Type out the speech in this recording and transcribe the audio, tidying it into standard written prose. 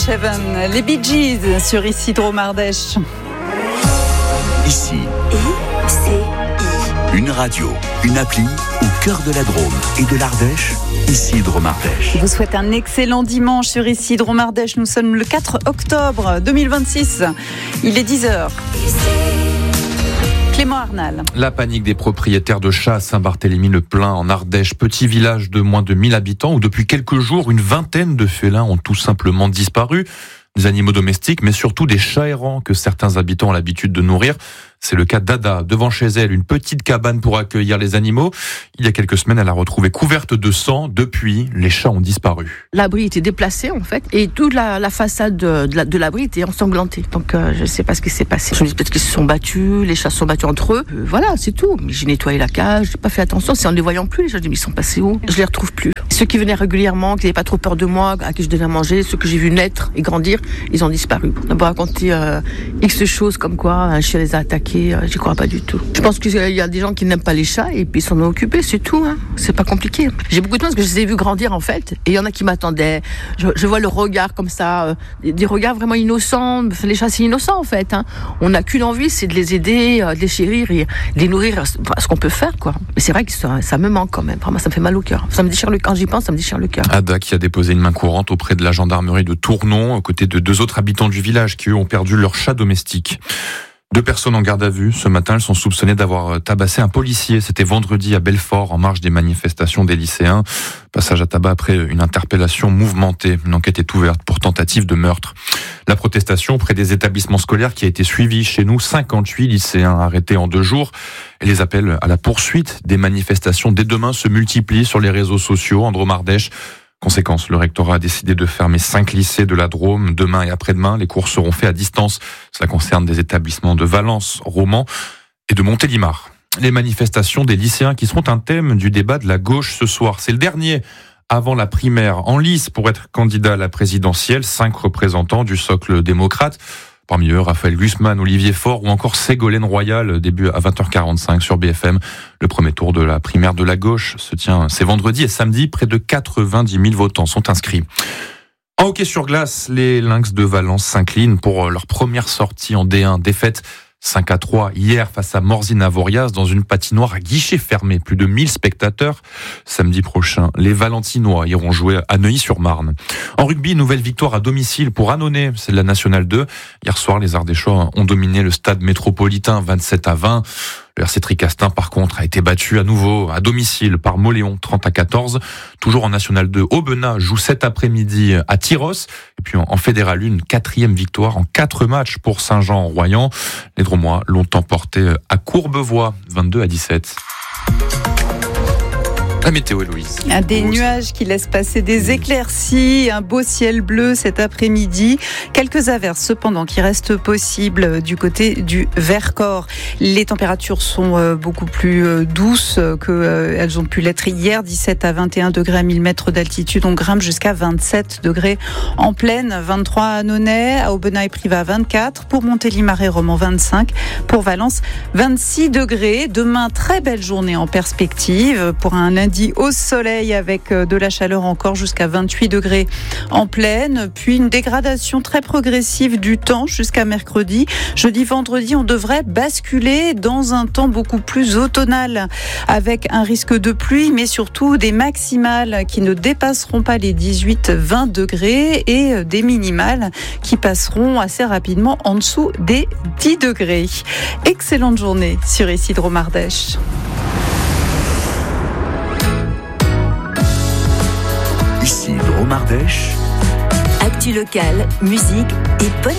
Heaven, les Bee Gees sur Isidro Mardèche. Ici, une radio, une appli au cœur de la Drôme et de l'Ardèche, Isidro Mardèche. Je vous souhaite un excellent dimanche sur Isidro Mardèche. Nous sommes le 4 octobre 2026. Il est 10h. Clément Arnal. La panique des propriétaires de chats à Saint-Barthélemy-le-Plain en Ardèche, petit village de moins de 1000 habitants où depuis quelques jours, une vingtaine de félins ont tout simplement disparu. Des animaux domestiques, mais surtout des chats errants que certains habitants ont l'habitude de nourrir. C'est le cas d'Ada. Devant chez elle, une petite cabane pour accueillir les animaux. Il y a quelques semaines, elle a retrouvé couverte de sang. Depuis, les chats ont disparu. L'abri était déplacé, en fait, et toute la façade de l'abri était ensanglantée. Donc, je ne sais pas ce qui s'est passé. Je me dis peut-être qu'ils se sont battus, les chats se sont battus entre eux. Voilà, c'est tout. Mais j'ai nettoyé la cage, j'ai pas fait attention. C'est en ne les voyant plus, les chats, je dis, mais ils sont passés où? Je les retrouve plus. Ceux qui venaient régulièrement, qui n'avaient pas trop peur de moi, à qui je donnais à manger, ceux que j'ai vu naître et grandir, ils ont disparu. On m'a raconté X choses comme quoi un chien les a attaqués, j'y crois pas du tout. Je pense qu'il y a des gens qui n'aiment pas les chats et puis ils s'en ont occupés, c'est tout. Hein. C'est pas compliqué. J'ai beaucoup de temps parce que je les ai vus grandir en fait, et il y en a qui m'attendaient. Je vois le regard comme ça, des regards vraiment innocents. Les chats c'est innocent en fait. Hein. On n'a qu'une envie, c'est de les aider, de les chérir et de les nourrir, ce qu'on peut faire quoi. Mais c'est vrai que ça me manque quand même. Vraiment, ça me fait mal au cœur. Ça me déchire le cœur. Quand j'y pense, ça me déchire le cœur. Ada qui a déposé une main courante auprès de la gendarmerie de Tournon, aux côtés de 2 autres habitants du village qui eux ont perdu leur chat domestique. 2 personnes en garde à vue. Ce matin, elles sont soupçonnées d'avoir tabassé un policier. C'était vendredi à Belfort, en marge des manifestations des lycéens. Passage à tabac après une interpellation mouvementée. Une enquête est ouverte pour tentative de meurtre. La protestation auprès des établissements scolaires qui a été suivie chez nous. 58 lycéens arrêtés en 2 jours. Et les appels à la poursuite des manifestations dès demain se multiplient sur les réseaux sociaux en Drôme-Ardèche. Conséquence, le rectorat a décidé de fermer 5 lycées de la Drôme demain et après-demain. Les cours seront faits à distance. Cela concerne des établissements de Valence, Romans et de Montélimar. Les manifestations des lycéens qui seront un thème du débat de la gauche ce soir. C'est le dernier avant la primaire en lice pour être candidat à la présidentielle. 5 représentants du socle démocrate. Parmi eux, Raphaël Glusman, Olivier Faure ou encore Ségolène Royal, début à 20h45 sur BFM. Le premier tour de la primaire de la gauche se tient ces vendredi et samedi. Près de 90 000 votants sont inscrits. En hockey sur glace, les Lynx de Valence s'inclinent pour leur première sortie en D1. Défaite 5-3 hier face à Morzine-Avoriaz dans une patinoire à guichet fermé. Plus de 1000 spectateurs. Samedi prochain, les Valentinois iront jouer à Neuilly-sur-Marne. En rugby, nouvelle victoire à domicile pour Annonay. C'est de la Nationale 2. Hier soir, les Ardéchois ont dominé le stade métropolitain 27-20. Le RC Tricastin, par contre, a été battu à nouveau à domicile par Mauléon, 30-14. Toujours en National 2, Aubenas joue cet après-midi à Tyros. Et puis en Fédéral 1, 4e victoire en 4 matchs pour Saint-Jean-Royan. Les Dromois l'ont emporté à Courbevoie, 22-17. La météo, Héloïse. Des nuages qui laissent passer des éclaircies, un beau ciel bleu cet après-midi. Quelques averses cependant qui restent possibles du côté du Vercors. Les températures sont beaucoup plus douces qu'elles ont pu l'être hier. 17 à 21 degrés à 1000 mètres d'altitude. On grimpe jusqu'à 27 degrés en plaine. 23 à Annonay, à Aubenas et Privas 24. Pour Montélimar et Romans 25. Pour Valence 26 degrés. Demain, très belle journée en perspective pour un lundi au soleil avec de la chaleur encore jusqu'à 28 degrés en plaine, puis une dégradation très progressive du temps jusqu'à mercredi. Jeudi, vendredi, on devrait basculer dans un temps beaucoup plus automnal avec un risque de pluie, mais surtout des maximales qui ne dépasseront pas les 18-20 degrés et des minimales qui passeront assez rapidement en dessous des 10 degrés. Excellente journée sur Isidro Mardèche. Isidro Mardèche. Actu locale, musique et bonne